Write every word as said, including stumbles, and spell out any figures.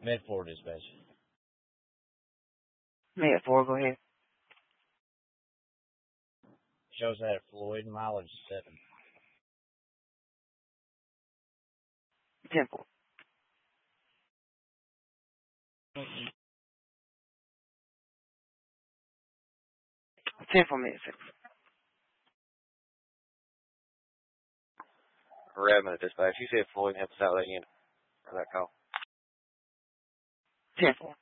Med four dispatch. Med four, go ahead. Shows that at Floyd, mileage seven. ten four. ten four Med six. Redmond dispatch. You said Floyd helps out that unit for that call. ten four.